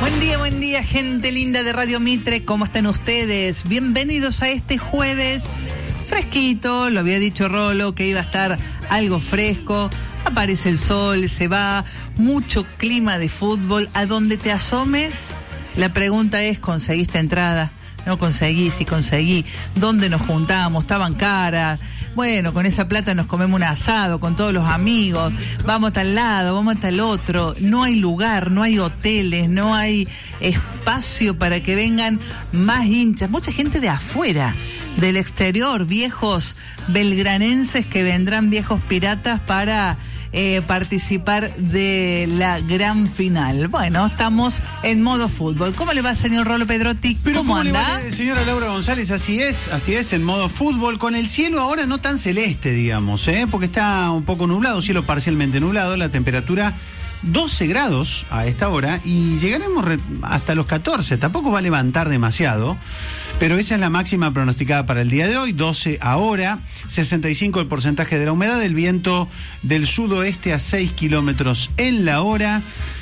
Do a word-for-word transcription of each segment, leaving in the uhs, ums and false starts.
Buen día, buen día, gente linda de Radio Mitre. ¿Cómo están ustedes? Bienvenidos a este jueves fresquito. Lo había dicho Rolo que iba a estar algo fresco. Aparece el sol, se va, mucho clima de fútbol. A donde te asomes, la pregunta es, ¿conseguiste entrada? No conseguí, sí conseguí. ¿Dónde nos juntamos? Estaban caras. Bueno, con esa plata nos comemos un asado con todos los amigos. Vamos a tal lado, vamos a tal otro. No hay lugar, no hay hoteles, no hay espacio para que vengan más hinchas. Mucha gente de afuera, del exterior, viejos belgranenses que vendrán, viejos piratas, para eh, participar de la gran final. Bueno, estamos en modo fútbol. ¿Cómo le va, señor Rolo Pedrotti? Pero ¿Cómo, ¿cómo anda? le va, señora Laura González? Así es, así es, en modo fútbol, con el cielo ahora no tan celeste, digamos, ¿eh? Porque está un poco nublado, cielo parcialmente nublado, la temperatura doce grados a esta hora y llegaremos hasta los catorce, tampoco va a levantar demasiado, pero esa es la máxima pronosticada para el día de hoy, doce ahora, sesenta y cinco el porcentaje de la humedad, el viento del sudoeste a seis kilómetros en la hora.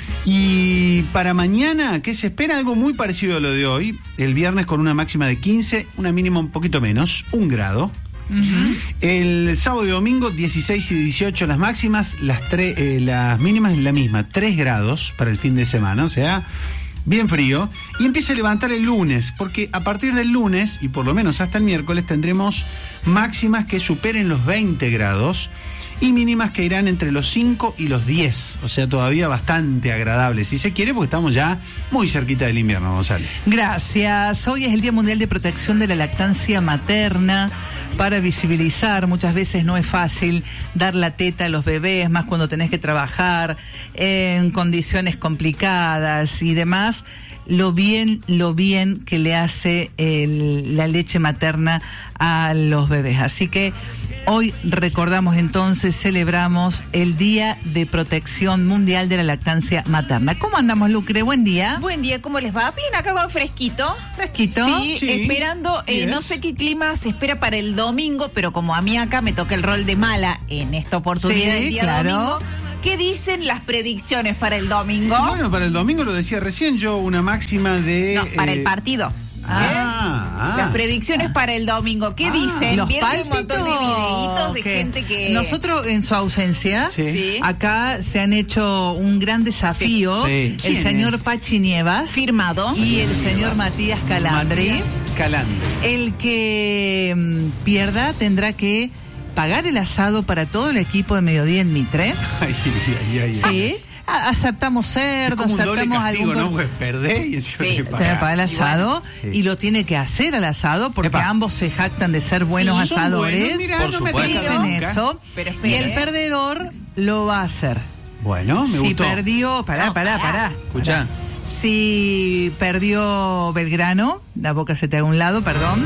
Y para mañana, ¿qué se espera? Algo muy parecido a lo de hoy, el viernes con una máxima de quince, una mínima un poquito menos, un grado. Uh-huh. El sábado y domingo dieciséis y dieciocho las máximas, las, tre- eh, las mínimas la misma, tres grados para el fin de semana, o sea, bien frío, y empieza a levantar el lunes, porque a partir del lunes y por lo menos hasta el miércoles tendremos máximas que superen los veinte grados y mínimas que irán entre los cinco y los diez, o sea, todavía bastante agradable, si se quiere, porque estamos ya muy cerquita del invierno, González. Gracias. Hoy es el Día Mundial de Protección de la Lactancia Materna, para visibilizar. Muchas veces no es fácil dar la teta a los bebés, más cuando tenés que trabajar en condiciones complicadas y demás. Lo bien, lo bien que le hace el, la leche materna a los bebés. Así que hoy recordamos entonces, celebramos el Día de Protección Mundial de la Lactancia Materna. ¿Cómo andamos, Lucre? Buen día. Buen día, ¿cómo les va? Bien, acá con fresquito. ¿Fresquito? Sí, Sí. esperando, eh, Yes. no sé qué clima se espera para el domingo, pero como a mí acá me toca el rol de mala en esta oportunidad Sí, del día claro. domingo, ¿qué dicen las predicciones para el domingo? Bueno, para el domingo lo decía recién yo, una máxima de... No, para eh, el partido. Ah, ah. Las predicciones para el domingo, ¿qué Ah, dicen? Los ¿Vieron un montón de pálpitos videitos de que gente que... nosotros en su ausencia, Sí. Sí. acá se han hecho un gran desafío. Sí. El ¿Quién señor es? Pachi Nievas Firmado. y el señor Matías Calandri. Matías Calandri. El que mm, pierda tendrá que pagar el asado para todo el equipo de Mediodía en Mitre. Ay, ay, ay, ay. Sí. A- Aceptamos Es cerdo, como un doble aceptamos castigo, algún... ¿no? Pues perdés y encima Sí, hay que Se me paga pagar. el asado Sí. y lo tiene que hacer al asado porque Epa. ambos se jactan de ser buenos Sí, son asadores. buenos, mirá, Por no me supuesto. tengas Dicen bronca. eso. Pero Y espere, el ¿eh? perdedor lo va a hacer. Bueno, me si gustó. perdió, pará, No, pará, pará. pará. Escuchá. Si perdió Belgrano, la boca se te haga a un lado, perdón,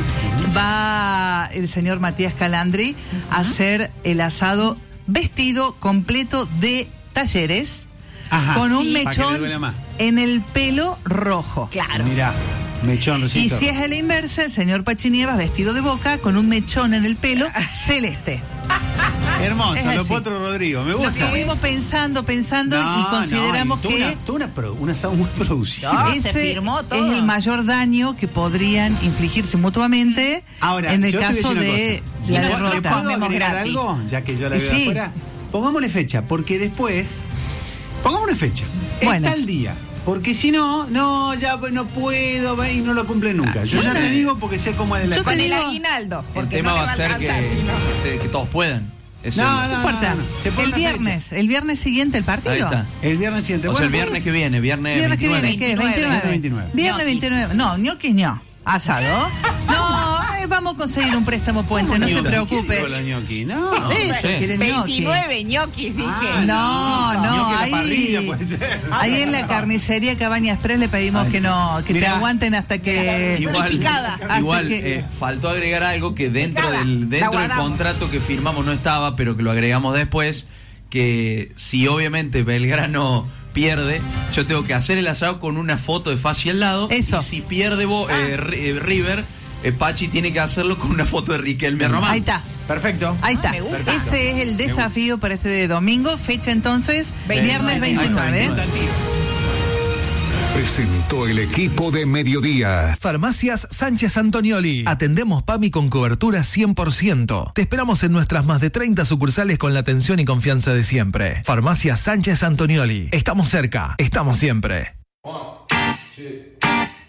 va el señor Matías Calandri a hacer el asado vestido completo de talleres, Ajá, con un sí. Para que le mechón duela más. en el pelo rojo. Claro. Mirá, mechón Y recito. si es a la inversa, el señor Pachinievas vestido de boca con un mechón en el pelo celeste. Hermoso, Es lo así. potro Rodrigo, me Lo gusta. estuvimos pensando, pensando No, y consideramos no, y toda que una, toda una pro- un asado muy producido. No, ese se firmó todo. es el mayor daño que podrían infligirse mutuamente Ahora, en el yo te voy a caso decir una de cosa. la ¿Le puedo- ¿Le derrota. puedo Comemos agregar gratis. algo? Ya que yo la veo Sí. afuera. Pongámosle fecha, porque después... Pongámosle fecha. Bueno. Es tal día. Porque si no, no, ya no puedo y no lo cumple nunca. Yo ya bueno. te digo porque sé cómo es la Yo Con te el digo- aguinaldo. El Porque tema no le va a ser que, alcanzar, si no. que, que todos puedan. Es No, el- no, No importa. no, no. Se pone El una viernes, el viernes siguiente el partido. Ahí está. El viernes siguiente. O sea, el Bueno, viernes que viene, viernes, Viernes que veintinueve. viene, ¿qué? veintinueve. veintinueve. Viernes Ñoquis. veintinueve. No, ñoquis no. Asado. No, eh, vamos a conseguir un préstamo puente, no se ñoqui? preocupe. ¿Qué digo los ñoqui? No. No, Eso, sí. quieren ñoqui. veintinueve ñoquis, dije. Ah, No, no, ñoqui a la ahí, parrilla puede ser. ahí en la carnicería Cabañas Express le pedimos Ay, que no, que te mirá. aguanten hasta que Igual, picada. Hasta igual que- eh, faltó agregar algo que dentro Picada. del La dentro del guardamos. contrato que firmamos no estaba, pero que lo agregamos después, que si obviamente Belgrano pierde, yo tengo que hacer el asado con una foto de Fassi al lado. Eso. Y si pierde Bo- eh, Ri- eh, River, eh, Pachi tiene que hacerlo con una foto de Riquelme Román. Ahí está. Perfecto. Ahí está. Ah, me gusta. Ese es el desafío para este domingo. Fecha entonces, veintinueve. viernes Ahí está, veintinueve. veintinueve. Presentó el equipo de Mediodía. Farmacias Sánchez Antonioli. Atendemos PAMI con cobertura cien por ciento. Te esperamos en nuestras más de treinta sucursales con la atención y confianza de siempre. Farmacias Sánchez Antonioli. Estamos cerca. Estamos siempre. One, two.